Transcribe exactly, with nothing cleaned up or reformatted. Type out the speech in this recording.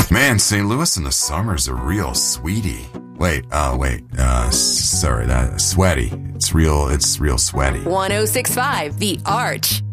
Man, Saint Louis in the summer's a real sweetie. Wait, uh, wait, uh, sorry, that sweaty. It's real, it's real sweaty. one oh six point five The Arch.